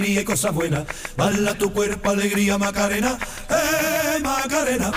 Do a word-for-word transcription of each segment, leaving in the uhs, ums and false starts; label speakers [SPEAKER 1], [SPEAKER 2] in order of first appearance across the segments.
[SPEAKER 1] Y cosa buena, bala tu cuerpo, alegría, Macarena, eh, Macarena.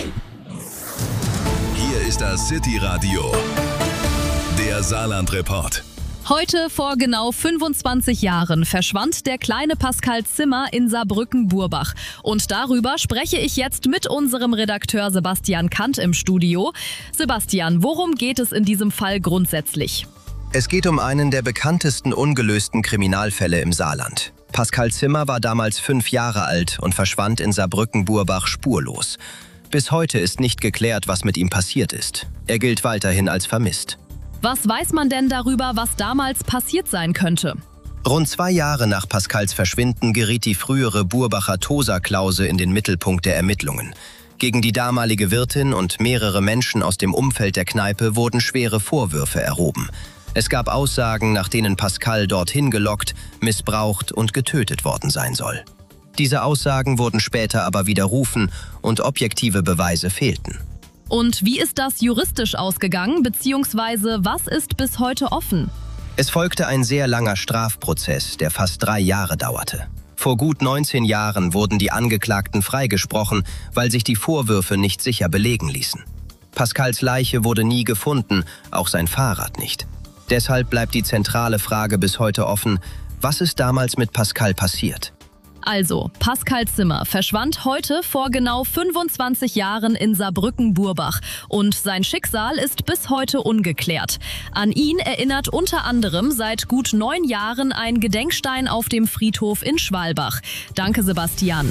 [SPEAKER 2] Hier ist das City Radio, der Saarland-Report.
[SPEAKER 3] Heute vor genau fünfundzwanzig Jahren verschwand der kleine Pascal Zimmer in Saarbrücken-Burbach. Und darüber spreche ich jetzt mit unserem Redakteur Sebastian Kant im Studio. Sebastian, worum geht es in diesem Fall grundsätzlich?
[SPEAKER 4] Es geht um einen der bekanntesten ungelösten Kriminalfälle im Saarland. Pascal Zimmer war damals fünf Jahre alt und verschwand in Saarbrücken-Burbach spurlos. Bis heute ist nicht geklärt, was mit ihm passiert ist. Er gilt weiterhin als vermisst.
[SPEAKER 3] Was weiß man denn darüber, was damals passiert sein könnte?
[SPEAKER 4] Rund zwei Jahre nach Pascals Verschwinden geriet die frühere Burbacher Tosa-Klause in den Mittelpunkt der Ermittlungen. Gegen die damalige Wirtin und mehrere Menschen aus dem Umfeld der Kneipe wurden schwere Vorwürfe erhoben. Es gab Aussagen, nach denen Pascal dorthin gelockt, missbraucht und getötet worden sein soll. Diese Aussagen wurden später aber widerrufen und objektive Beweise fehlten.
[SPEAKER 3] Und wie ist das juristisch ausgegangen, beziehungsweise was ist bis heute offen?
[SPEAKER 4] Es folgte ein sehr langer Strafprozess, der fast drei Jahre dauerte. Vor gut neunzehn Jahren wurden die Angeklagten freigesprochen, weil sich die Vorwürfe nicht sicher belegen ließen. Pascals Leiche wurde nie gefunden, auch sein Fahrrad nicht. Deshalb bleibt die zentrale Frage bis heute offen: Was ist damals mit Pascal passiert?
[SPEAKER 3] Also, Pascal Zimmer verschwand heute vor genau fünfundzwanzig Jahren in Saarbrücken-Burbach und sein Schicksal ist bis heute ungeklärt. An ihn erinnert unter anderem seit gut neun Jahren ein Gedenkstein auf dem Friedhof in Schwalbach. Danke, Sebastian.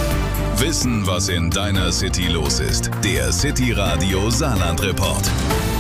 [SPEAKER 2] Wissen, was in deiner City los ist. Der City Radio Saarland-Report.